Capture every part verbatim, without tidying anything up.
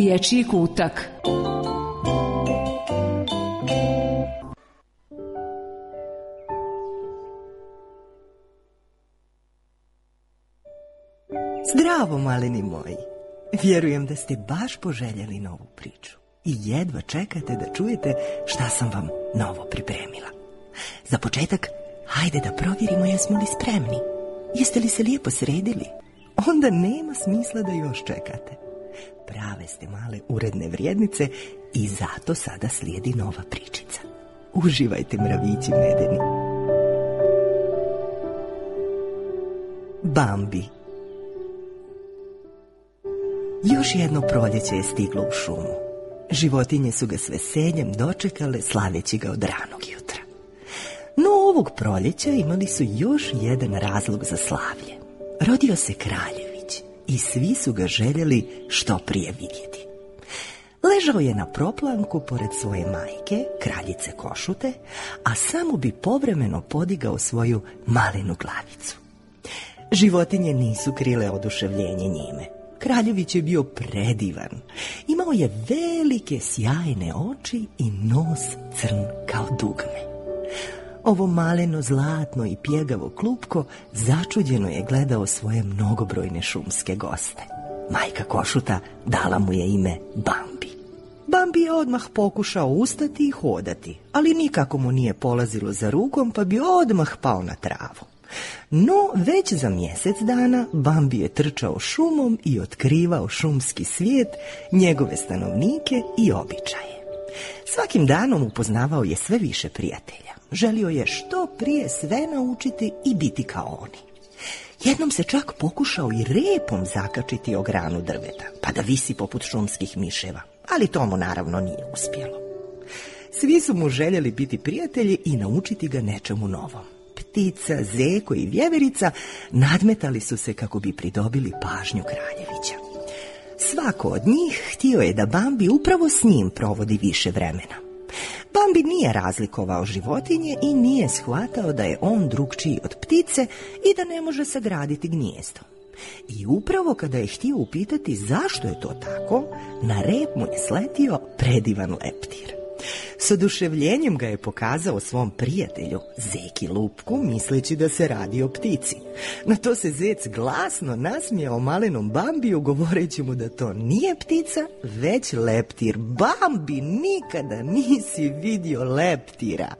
Dječji kutak. Zdravo, maleni moji. Vjerujem da ste baš poželjeli novu priču i jedva čekate da čujete šta sam vam novo pripremila. Za početak, hajde da provjerimo jesmo li spremni. Jeste li se lijepo sredili? Onda nema smisla da još čekate. Prave ste male uredne vrijednice i zato sada slijedi nova pričica. Uživajte, mravići medeni. Bambi. Još jedno proljeće je stiglo u šumu. Životinje su ga s veseljem dočekale, slaveći ga od ranog jutra. No ovog proljeća imali su još jedan razlog za slavlje. Rodio se kraljević i svi su ga željeli što prije vidjeti. Ležao je na proplanku pored svoje majke, kraljice Košute, a samo bi povremeno podigao svoju malenu glavicu. Životinje nisu krile oduševljenje njime. Kraljević je bio predivan. Imao je velike sjajne oči i nos crn kao dugme. Ovo maleno, zlatno i pjegavo klupko začuđeno je gledao svoje mnogobrojne šumske goste. Majka Košuta dala mu je ime Bambi. Bambi je odmah pokušao ustati i hodati, ali nikako mu nije polazilo za rukom, pa bi odmah pao na travu. No, već za mjesec dana Bambi je trčao šumom i otkrivao šumski svijet, njegove stanovnike i običaje. Svakim danom upoznavao je sve više prijatelja. Želio je što prije sve naučiti i biti kao oni. Jednom se čak pokušao i repom zakačiti o granu drveta, pa da visi poput šumskih miševa, ali to mu naravno nije uspjelo. Svi su mu željeli biti prijatelji i naučiti ga nečemu novom. Ptica, zeko i vjeverica nadmetali su se kako bi pridobili pažnju kraljevića. Svako od njih htio je da Bambi upravo s njim provodi više vremena. Bambi nije razlikovao životinje i nije shvatao da je on drukčiji od ptice i da ne može sagraditi gnijezdo. I upravo kada je htio upitati zašto je to tako, na rep mu je sletio predivan leptir. S oduševljenjem ga je pokazao svom prijatelju, Zeki Lupku, misleći da se radi o ptici. Na to se zec glasno nasmijao malenom Bambiju, govoreći mu da to nije ptica, već leptir. Bambi, nikada nisi vidio leptira.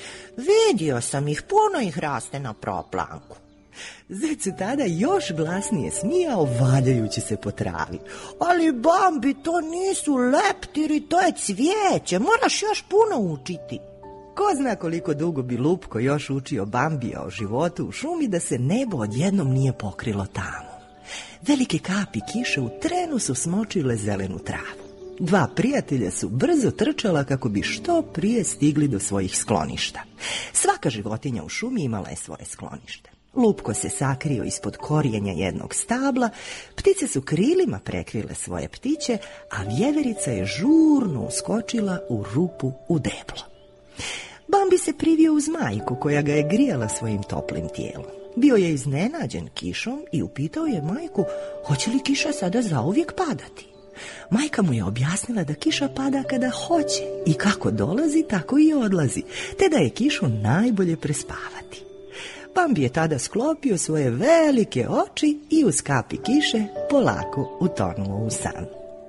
Vidio sam ih, puno ih raste na proplanku. Zec se tada još glasnije smijao, valjajući se po travi. Ali Bambi, to nisu leptiri, to je cvijeće, moraš još puno učiti. Ko zna koliko dugo bi Lupko još učio Bambija o životu u šumi da se nebo odjednom nije pokrilo tamo. Velike kapi kiše u trenu su smočile zelenu travu. Dva prijatelja su brzo trčala kako bi što prije stigli do svojih skloništa. Svaka životinja u šumi imala je svoje sklonište. Lupko se sakrio ispod korijenja jednog stabla, ptice su krilima prekrile svoje ptiće, a vjeverica je žurno uskočila u rupu u deblo. Bambi se privio uz majku koja ga je grijala svojim toplim tijelom. Bio je iznenađen kišom i upitao je majku hoće li kiša sada zauvijek padati. Majka mu je objasnila da kiša pada kada hoće i kako dolazi tako i odlazi, te da je kišu najbolje prespavati. Bambi je tada sklopio svoje velike oči i uz kapi kiše polako utonuo u san.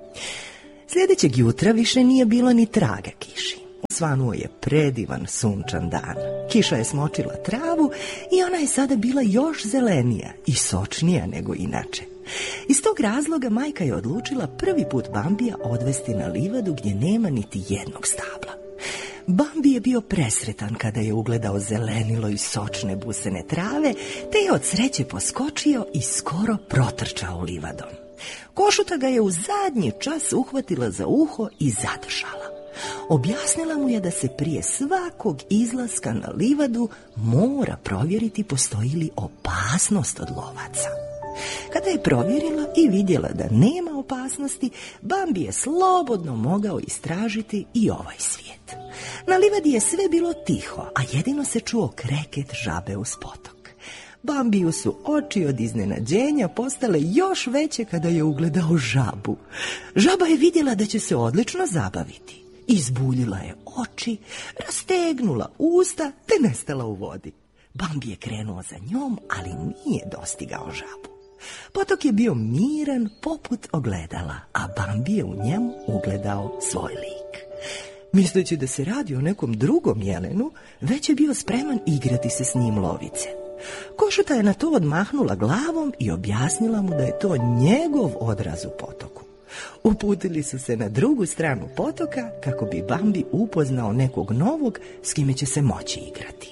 Sljedećeg jutra više nije bilo ni traga kiši. Svanuo je predivan sunčan dan. Kiša je smočila travu i ona je sada bila još zelenija i sočnija nego inače. Iz tog razloga majka je odlučila prvi put Bambija odvesti na livadu gdje nema niti jednog stabla. Bambi je bio presretan kada je ugledao zelenilo i sočne busene trave, te je od sreće poskočio i skoro protrčao livadom. Košuta ga je u zadnji čas uhvatila za uho i zadržala. Objasnila mu je da se prije svakog izlaska na livadu mora provjeriti postoji li opasnost od lovaca. Kada je provjerila i vidjela da nema opasnosti, Bambi je slobodno mogao istražiti i ovaj svijet. Na livadi je sve bilo tiho, a jedino se čuo kreket žabe uz potok. Bambiju su oči od iznenađenja postale još veće kada je ugledao žabu. Žaba je vidjela da će se odlično zabaviti. Izbuljila je oči, rastegnula usta te nestala u vodi. Bambi je krenuo za njom, ali nije dostigao žabu. Potok je bio miran poput ogledala, a Bambi je u njemu ugledao svoj lik. Misleći da se radi o nekom drugom jelenu, već je bio spreman igrati se s njim lovice. Košuta je na to odmahnula glavom i objasnila mu da je to njegov odraz u potoku. Uputili su se na drugu stranu potoka kako bi Bambi upoznao nekog novog s kime će se moći igrati.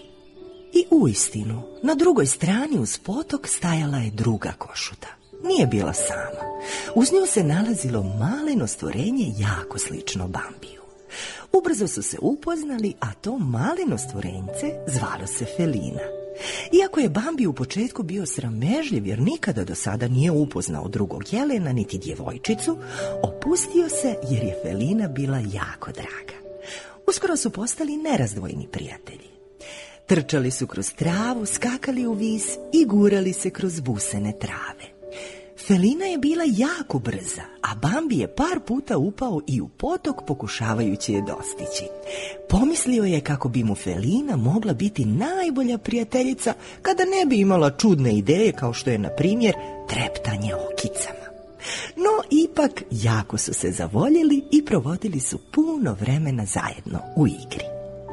I uistinu, na drugoj strani uz potok stajala je druga košuta. Nije bila sama. Uz nju se nalazilo maleno stvorenje jako slično Bambiju. Ubrzo su se upoznali, a to maleno stvorenjce zvalo se Felina. Iako je Bambi u početku bio sramežljiv jer nikada do sada nije upoznao drugog jelena niti djevojčicu, opustio se jer je Felina bila jako draga. Uskoro su postali nerazdvojni prijatelji. Trčali su kroz travu, skakali u vis i gurali se kroz busene trave. Felina je bila jako brza, a Bambi je par puta upao i u potok pokušavajući je dostići. Pomislio je kako bi mu Felina mogla biti najbolja prijateljica kada ne bi imala čudne ideje kao što je, na primjer, treptanje okicama. No, ipak, jako su se zavoljeli i provodili su puno vremena zajedno u igri.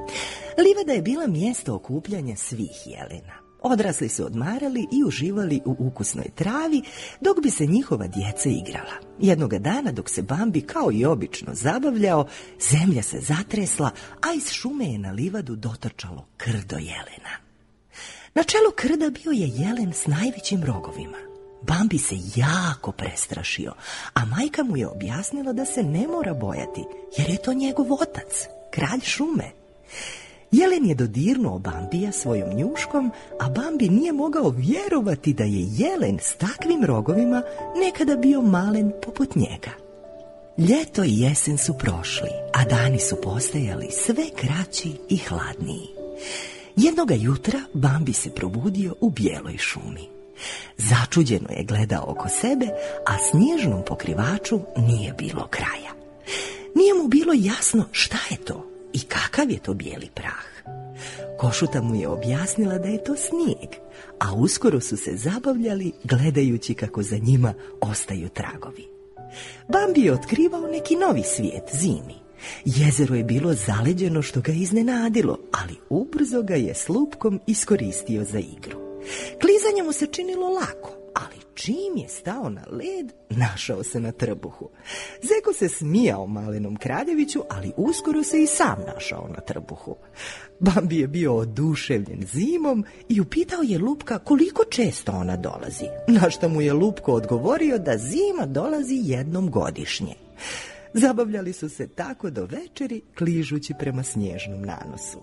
Livada je bila mjesto okupljanja svih jelena. Odrasli su odmarali i uživali u ukusnoj travi, dok bi se njihova djeca igrala. Jednoga dana, dok se Bambi kao i obično zabavljao, zemlja se zatresla, a iz šume je na livadu dotrčalo krdo jelena. Na čelu krda bio je jelen s najvećim rogovima. Bambi se jako prestrašio, a majka mu je objasnila da se ne mora bojati, jer je to njegov otac, kralj šume. Jelen je dodirnuo Bambija svojom njuškom, a Bambi nije mogao vjerovati da je jelen s takvim rogovima nekada bio malen poput njega. Ljeto i jesen su prošli, a dani su postajali sve kraći i hladniji. Jednoga jutra Bambi se probudio u bijeloj šumi. Začuđeno je gledao oko sebe, a snježnom pokrivaču nije bilo kraja. Nije mu bilo jasno šta je to i kakav je to bijeli prah. Košuta mu je objasnila da je to snijeg, a uskoro su se zabavljali gledajući kako za njima ostaju tragovi. Bambi je otkrivao neki novi svijet, zimi. Jezero je bilo zaleđeno što ga iznenadilo, ali ubrzo ga je slupkom iskoristio za igru. Klizanje mu se činilo lako, ali čim je stao na led, našao se na trbuhu. Zeko se smijao malenom kraljeviću, ali uskoro se i sam našao na trbuhu. Bambi je bio oduševljen zimom i upitao je Lupka koliko često ona dolazi, na što mu je Lupko odgovorio da zima dolazi jednom godišnje. Zabavljali su se tako do večeri, kližući prema snježnom nanosu.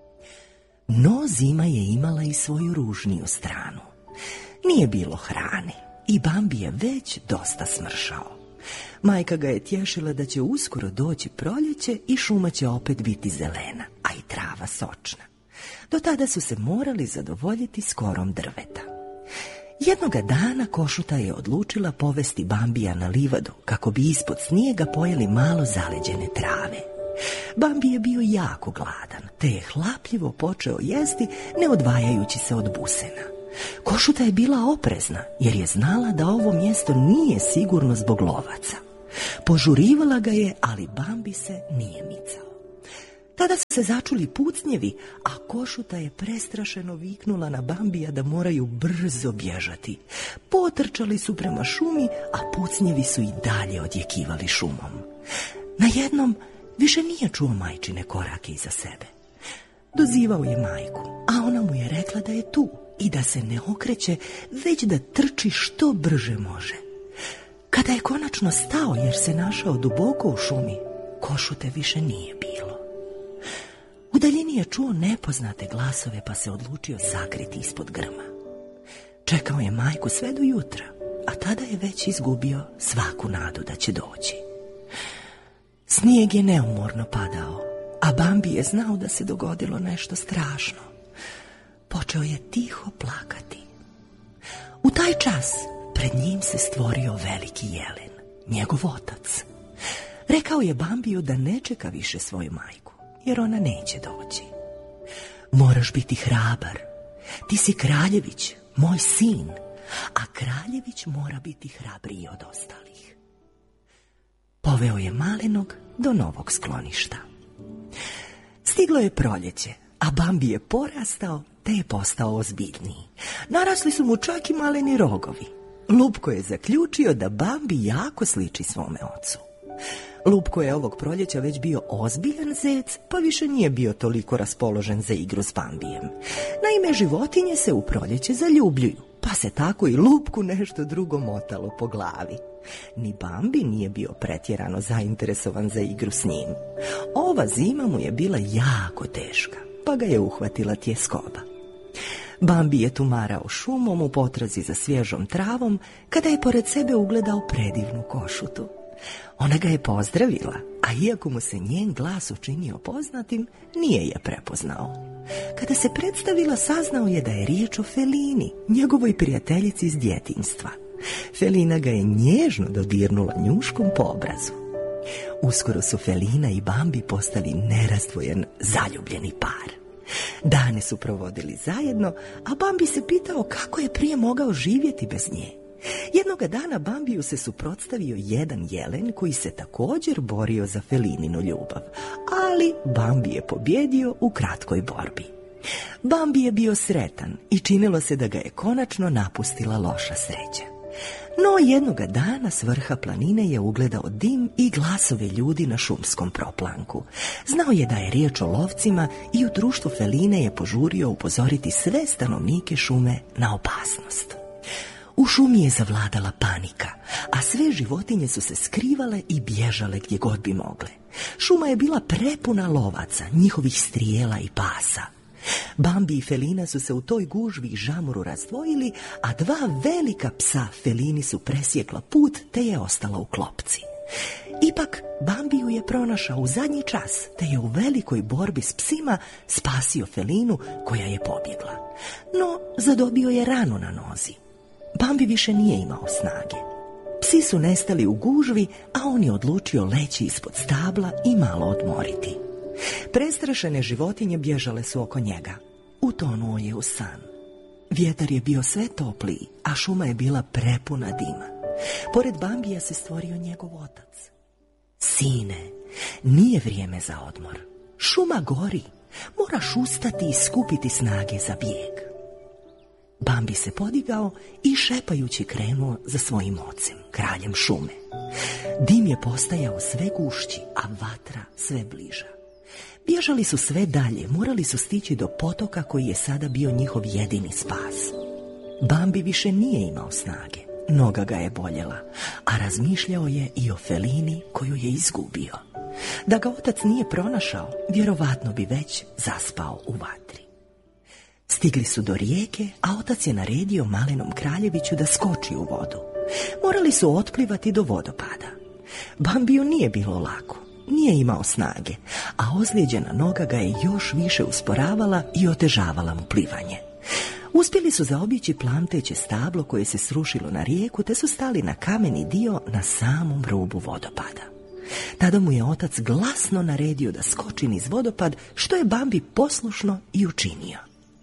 No zima je imala i svoju ružniju stranu. Nije bilo hrane i Bambi je već dosta smršao. Majka ga je tješila da će uskoro doći proljeće i šuma će opet biti zelena, a i trava sočna. Do tada su se morali zadovoljiti skorom drveta. Jednoga dana Košuta je odlučila povesti Bambija na livadu kako bi ispod snijega pojeli malo zaleđene trave. Bambi je bio jako gladan, te je hlapljivo počeo jesti ne odvajajući se od busena. Košuta je bila oprezna jer je znala da ovo mjesto nije sigurno zbog lovaca. Požurivala ga je, ali Bambi se nije micao. Tada su se začuli pucnjevi, a Košuta je prestrašeno viknula na Bambija da moraju brzo bježati. Potrčali su prema šumi, a pucnjevi su i dalje odjekivali šumom. Najednom više nije čuo majčine korake iza sebe. Dozivao je majku, a ona mu je rekla da je tu i da se ne okreće, već da trči što brže može. Kada je konačno stao jer se našao duboko u šumi, Košute više nije bilo. U daljini je čuo nepoznate glasove pa se odlučio sakriti ispod grma. Čekao je majku sve do jutra, a tada je već izgubio svaku nadu da će doći. Snijeg je neumorno padao, a Bambi je znao da se dogodilo nešto strašno. Počeo je tiho plakati. U taj čas pred njim se stvorio veliki jelen, njegov otac. Rekao je Bambiju da ne čeka više svoju majku, jer ona neće doći. Moraš biti hrabar, ti si kraljević, moj sin, a kraljević mora biti hrabriji od ostalih. Poveo je malenog do novog skloništa. Stiglo je proljeće, a Bambi je porastao te je postao ozbiljniji. Narasli su mu čak i maleni rogovi. Lupko je zaključio da Bambi jako sliči svome ocu. Lupko je ovog proljeća već bio ozbiljan zec, pa više nije bio toliko raspoložen za igru s Bambijem. Naime, životinje se u proljeće zaljubljuju, pa se tako i Lupku nešto drugo motalo po glavi. Ni Bambi nije bio pretjerano zainteresovan za igru s njim. Ova zima mu je bila jako teška, pa ga je uhvatila tjeskoba. Bambi je tumarao šumom u potrazi za svježom travom, kada je pored sebe ugledao predivnu košutu. Ona ga je pozdravila, a iako mu se njen glas učinio poznatim, nije je prepoznao. Kada se predstavila, saznao je da je riječ o Felini, njegovoj prijateljici iz djetinjstva. Felina ga je nježno dodirnula njuškom po obrazu. Uskoro su Felina i Bambi postali nerazdvojen, zaljubljeni par. Dane su provodili zajedno, a Bambi se pitao kako je prije mogao živjeti bez nje. Jednoga dana Bambiju se suprotstavio jedan jelen koji se također borio za Felininu ljubav, ali Bambi je pobjedio u kratkoj borbi. Bambi je bio sretan i činilo se da ga je konačno napustila loša sreća. No jednoga dana s vrha planine je ugledao dim i glasove ljudi na šumskom proplanku. Znao je da je riječ o lovcima i u društvu Feline je požurio upozoriti sve stanovnike šume na opasnost. U šumi je zavladala panika, a sve životinje su se skrivale i bježale gdje god bi mogle. Šuma je bila prepuna lovaca, njihovih strijela i pasa. Bambi i Felina su se u toj gužvi i žamuru razdvojili, a dva velika psa Felini su presjekla put te je ostala u klopci. Ipak Bambiju je pronašao u zadnji čas te je u velikoj borbi s psima spasio Felinu koja je pobjegla. No, zadobio je ranu na nozi. Bambi više nije imao snage. Psi su nestali u gužvi, a on je odlučio leći ispod stabla i malo odmoriti. Prestrašene životinje bježale su oko njega. Utonuo je u san. Vjetar je bio sve topliji, a šuma je bila prepuna dima. Pored Bambija se stvorio njegov otac. Sine, nije vrijeme za odmor. Šuma gori. Moraš ustati i skupiti snage za bijeg. Bambi se podigao i šepajući krenuo za svojim ocem, kraljem šume. Dim je postajao sve gušći, a vatra sve bliža. Bježali su sve dalje, morali su stići do potoka koji je sada bio njihov jedini spas. Bambi više nije imao snage, noga ga je boljela, a razmišljao je i o Felini koju je izgubio. Da ga otac nije pronašao, vjerovatno bi već zaspao u vatri. Stigli su do rijeke, a otac je naredio malenom kraljeviću da skoči u vodu. Morali su otplivati do vodopada. Bambiju nije bilo lako, nije imao snage, a ozlijeđena noga ga je još više usporavala i otežavala mu plivanje. Uspjeli su zaobići plamteće stablo koje se srušilo na rijeku, te su stali na kameni dio na samom rubu vodopada. Tada mu je otac glasno naredio da skoči niz vodopad, što je Bambi poslušno i učinio.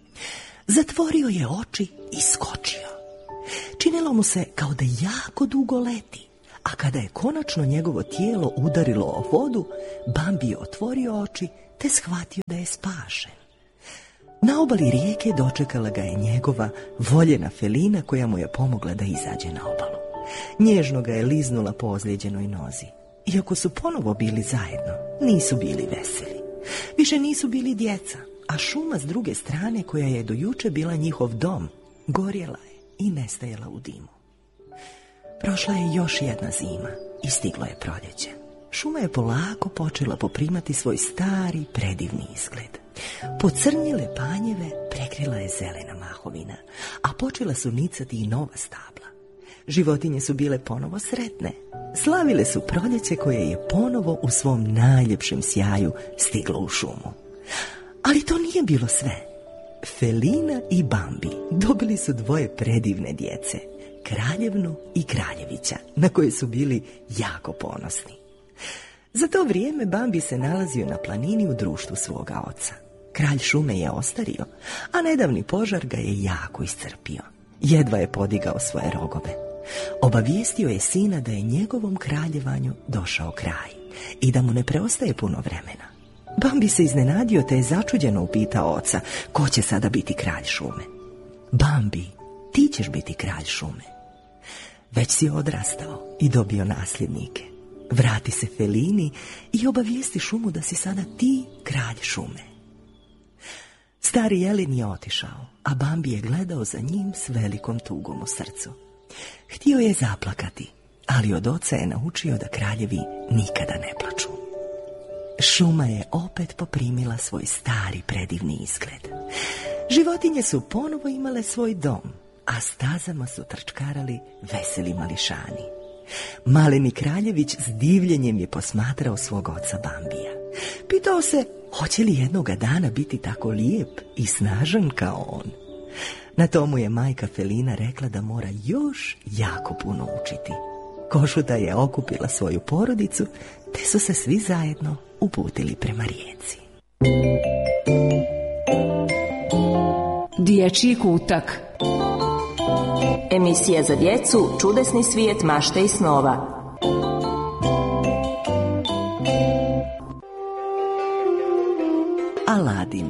Zatvorio je oči i skočio. Činilo mu se kao da jako dugo leti, a kada je konačno njegovo tijelo udarilo o vodu, Bambi je otvorio oči te shvatio da je spašen. Na obali rijeke dočekala ga je njegova voljena Felina koja mu je pomogla da izađe na obalu. Nježno ga je liznula po ozlijeđenoj nozi. Iako su ponovo bili zajedno, nisu bili veseli. Više nisu bili djeca, a šuma s druge strane koja je do juče bila njihov dom, gorjela je i nestajala u dimu. Prošla je još jedna zima i stiglo je proljeće. Šuma je polako počela poprimati svoj stari, predivni izgled. Pocrnjile panjeve prekrila je zelena mahovina, a počela su nicati i nova stabla. Životinje su bile ponovo sretne. Slavile su proljeće koje je ponovo u svom najljepšem sjaju stiglo u šumu. Ali to nije bilo sve. Felina i Bambi dobili su dvoje predivne djece, Kraljevnu i Kraljevića, na koje su bili jako ponosni. Za to vrijeme Bambi se nalazio na planini u društvu svoga oca. Kralj šume je ostario, a nedavni požar ga je jako iscrpio. Jedva je podigao svoje rogove. Obavijestio je sina da je njegovom kraljevanju došao kraj i da mu ne preostaje puno vremena. Bambi se iznenadio te je začuđeno upitao oca, ko će sada biti kralj šume. Bambi, ti ćeš biti kralj šume. Već si odrastao i dobio nasljednike. Vrati se Felini i obavijesti šumu da si sada ti kralj šume. Stari jelin je otišao, a Bambi je gledao za njim s velikom tugom u srcu. Htio je zaplakati, ali od oca je naučio da kraljevi nikada ne plaču. Šuma je opet poprimila svoj stari predivni izgled. Životinje su ponovo imale svoj dom, a stazama su trčkarali veseli mališani. Maleni Kraljević s divljenjem je posmatrao svog oca Bambija. Pitao se, hoće li jednoga dana biti tako lijep i snažan kao on. Na tomu je majka Felina rekla da mora još jako puno učiti. Košuta je okupila svoju porodicu, te su se svi zajedno uputili prema rijeci. Dječji kutak. Emisija za djecu Čudesni svijet mašte i snova. Aladin.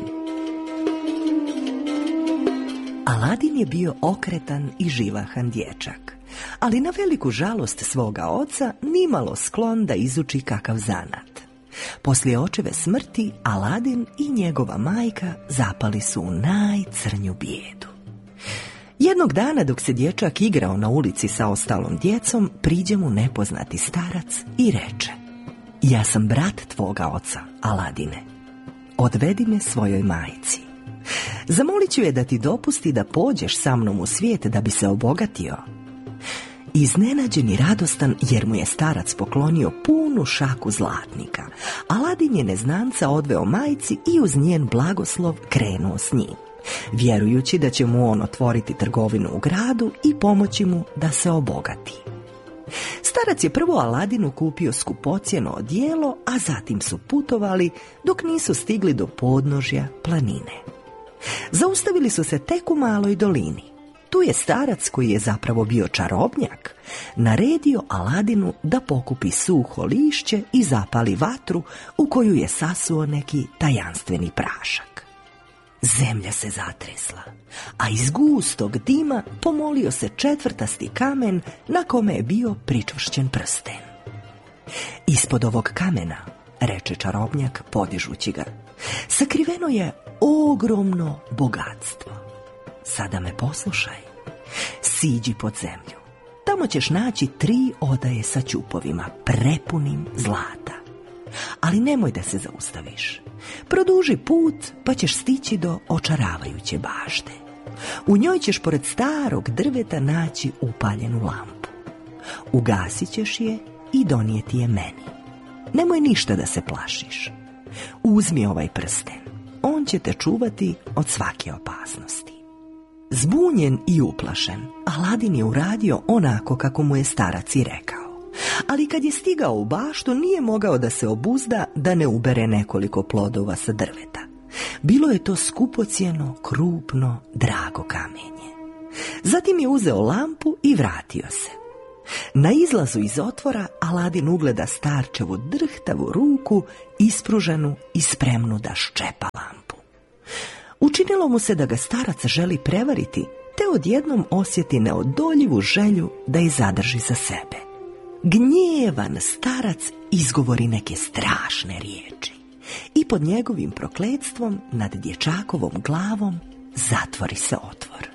Aladin je bio okretan i živahan dječak, ali na veliku žalost svoga oca nimalo sklon da izuči kakav zanat. Poslije očeve smrti Aladin i njegova majka zapali su u najcrnju bijedu. Jednog dana dok se dječak igrao na ulici sa ostalom djecom, priđe mu nepoznati starac i reče: ja sam brat tvoga oca, Aladine. Odvedi me svojoj majci. Zamolit ću je da ti dopusti da pođeš sa mnom u svijet da bi se obogatio. Iznenađen i radostan jer mu je starac poklonio punu šaku zlatnika, Aladin je neznanca odveo majci i uz njen blagoslov krenuo s njim, vjerujući da će mu on otvoriti trgovinu u gradu i pomoći mu da se obogati. Starac je prvo Aladinu kupio skupocjeno odijelo, a zatim su putovali dok nisu stigli do podnožja planine. Zaustavili su se tek u maloj dolini. Tu je starac, koji je zapravo bio čarobnjak, naredio Aladinu da pokupi suho lišće i zapali vatru u koju je sasuo neki tajanstveni prašak. Zemlja se zatresla, a iz gustog dima pomolio se četvrtasti kamen na kome je bio pričvršćen prsten. Ispod ovog kamena, reče čarobnjak podižući ga, sakriveno je ogromno bogatstvo. Sada me poslušaj. Siđi pod zemlju. Tamo ćeš naći tri odaje sa ćupovima, prepunim zlata. Ali nemoj da se zaustaviš. Produži put, pa ćeš stići do očaravajuće bašte. U njoj ćeš pored starog drveta naći upaljenu lampu. Ugasit ćeš je i donijeti je meni. Nemoj ništa da se plašiš. Uzmi ovaj prsten. On će te čuvati od svake opasnosti. Zbunjen i uplašen, Aladin je uradio onako kako mu je starac i rekao. Ali kad je stigao u baštu, nije mogao da se obuzda da ne ubere nekoliko plodova sa drveta. Bilo je to skupocjeno, krupno, drago kamenje. Zatim je uzeo lampu i vratio se. Na izlazu iz otvora Aladin ugleda starčevu drhtavu ruku, ispruženu i spremnu da ščepa lampu. Učinilo mu se da ga starac želi prevariti, te odjednom osjeti neodoljivu želju da je zadrži za sebe. Gnjevan starac izgovori neke strašne riječi i pod njegovim prokletstvom nad dječakovom glavom zatvori se otvor.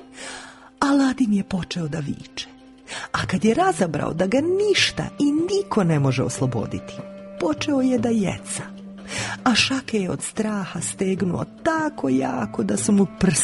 Aladin je počeo da viče, a kad je razabrao da ga ništa i niko ne može osloboditi, počeo je da jeca, a šake je od straha stegnuo tako jako da su mu prsti